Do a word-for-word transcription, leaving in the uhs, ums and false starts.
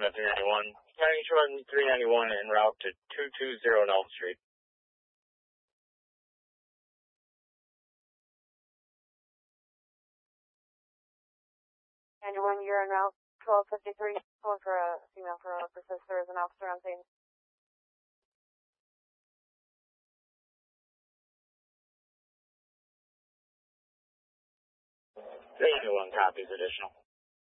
at three ninety-one. County three ninety-one en route to two two zero Elm Street. ninety-one, you're en route, twelve fifty-three. Calling for a female for a persister as an officer on scene. three ninety-one copies additional.